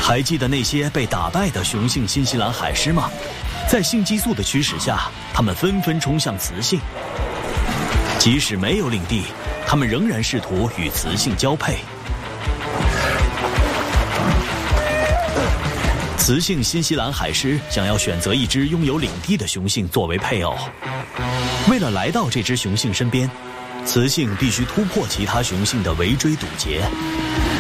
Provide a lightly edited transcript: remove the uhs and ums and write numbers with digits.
还记得那些被打败的雄性新西兰海狮吗？在性激素的驱使下，它们纷纷冲向雌性。即使没有领地，它们仍然试图与雌性交配。雌性新西兰海狮想要选择一只拥有领地的雄性作为配偶。为了来到这只雄性身边，雌性必须突破其他雄性的围追堵截。